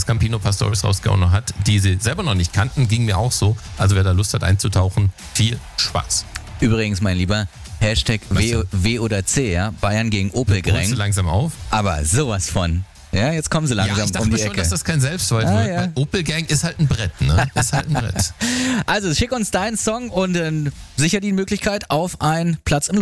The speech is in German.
Campino ein paar Storys rausgehauen hat, die sie selber noch nicht kannten, ging mir auch so. Also wer da Lust hat einzutauchen, viel Spaß. Übrigens, mein Lieber, Hashtag W oder C, ja? Bayern gegen Holst Opel-Gang. du langsam auf? Aber sowas von. Ja, jetzt kommen sie langsam Ja, ich dachte um mir die schon, Ecke. dass das kein Selbstläufer wird. ja. Weil Opel Gang ist halt ein Brett, ne? Ist halt ein Brett. Also schick uns deinen Song und sicher die Möglichkeit auf einen Platz im